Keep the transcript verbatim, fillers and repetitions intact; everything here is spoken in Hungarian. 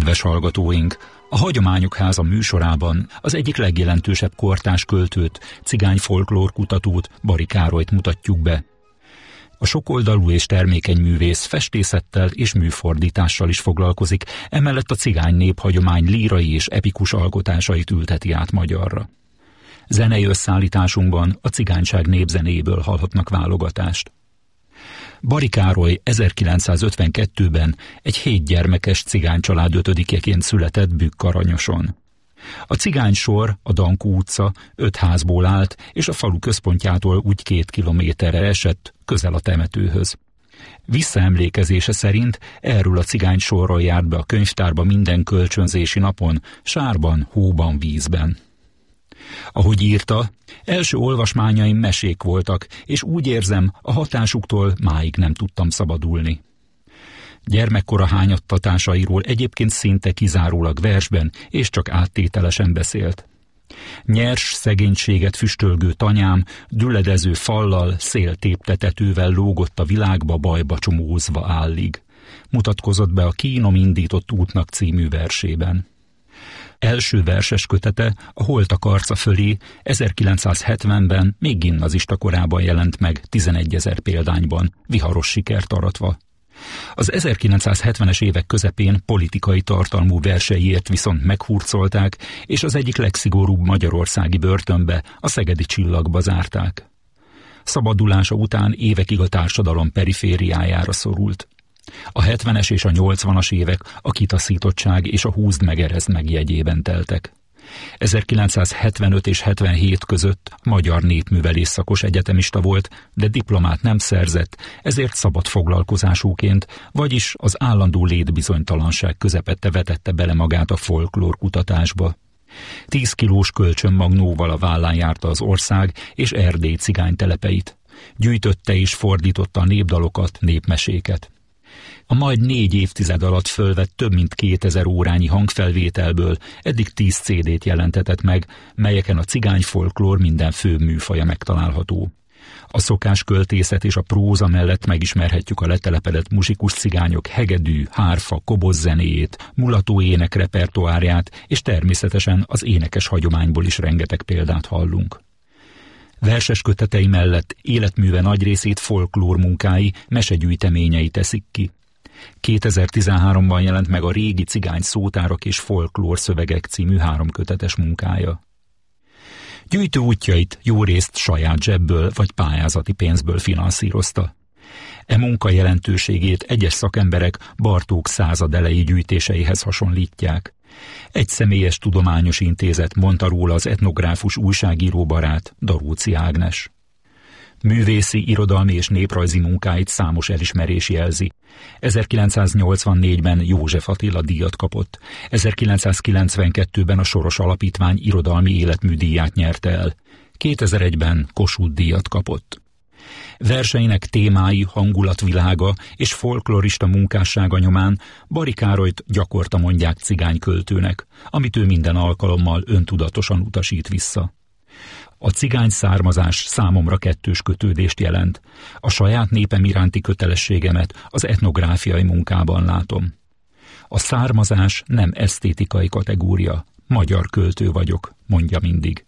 Kedves hallgatóink! A Hagyományok Háza műsorában az egyik legjelentősebb kortárs költőt, cigány folklór kutatót, Bari Károlyt mutatjuk be. A sokoldalú és termékeny művész festészettel és műfordítással is foglalkozik, emellett a cigány néphagyomány lírai és epikus alkotásait ülteti át magyarra. Zenei összeállításunkban a cigányság népzenéből hallhatnak válogatást. Bari Károly ezerkilencszázötvenkettőben egy hét gyermekes cigánycsalád ötödikeként született Bükk-Aranyoson. A cigánysor, a Dankó utca öt házból állt, és a falu központjától úgy két kilométerre esett, közel a temetőhöz. Visszaemlékezése szerint erről a cigánysorról járt be a könyvtárba minden kölcsönzési napon, sárban, hóban, vízben. Ahogy írta, első olvasmányaim mesék voltak, és úgy érzem, a hatásuktól máig nem tudtam szabadulni. Gyermekkora hányattatásairól egyébként szinte kizárólag versben és csak áttételesen beszélt. Nyers szegénységet füstölgő tanyám düledező fallal, széltéptetetővel lógott a világba bajba csomózva állig. Mutatkozott be a Kínom indított útnak című versében. Első verses kötete, a Holtak arca fölé ezerkilencszázhetvenben még gimnazista korában jelent meg tizenegyezer példányban, viharos sikert aratva. Az ezerkilencszázhetvenes évek közepén politikai tartalmú verseiért viszont meghurcolták, és az egyik legszigorúbb magyarországi börtönbe, a szegedi Csillagba zárták. Szabadulása után évekig a társadalom perifériájára szorult. A hetvenes és a nyolcvanas évek a kitaszítottság és a húzd meg erezd meg jegyében teltek. ezerkilencszázhetvenöt és hetvenhét között magyar népművelés szakos egyetemista volt, de diplomát nem szerzett, ezért szabad foglalkozásúként, vagyis az állandó létbizonytalanság közepette vetette bele magát a folklór kutatásba. Tíz kilós kölcsönmagnóval a vállán járta az ország és Erdély cigánytelepeit. Gyűjtötte és fordította a népdalokat, népmeséket. A majd négy évtized alatt fölvett több mint kétezer órányi hangfelvételből eddig tíz cé dét jelentetett meg, melyeken a cigány folklór minden fő műfaja megtalálható. A szokásköltészet és a próza mellett megismerhetjük a letelepedett muzsikus cigányok hegedű, hárfa, koboz zenéjét, mulató ének repertoárját, és természetesen az énekes hagyományból is rengeteg példát hallunk. Verses kötetei mellett életműve nagy részét folklór munkái, mesegyűjteményei teszik ki. kétezer-tizenháromban jelent meg a Régi cigány szótárak és folklór szövegek című háromkötetes munkája. Gyűjtő útjait jórészt saját zsebből vagy pályázati pénzből finanszírozta. E munka jelentőségét egyes szakemberek Bartók század elejé gyűjtéseihez hasonlítják. Egy személyes tudományos intézet mondta róla az etnográfus újságíróbarát, Daróci Ágnes. Művészi, irodalmi és néprajzi munkáit számos elismerés jelzi. ezerkilencszáznyolcvannégyben József Attila díjat kapott, ezerkilencszázkilencvenkettőben a Soros Alapítvány irodalmi életműdíját nyerte el, kétezer-egyben Kossuth díjat kapott. Verseinek témái, hangulatvilága és folklorista munkássága nyomán Bari Károlyt gyakorta mondják cigányköltőnek, amit ő minden alkalommal öntudatosan utasít vissza. A cigány származás számomra kettős kötődést jelent. A saját népem iránti kötelességemet az etnográfiai munkában látom. A származás nem esztétikai kategória, magyar költő vagyok, mondja mindig.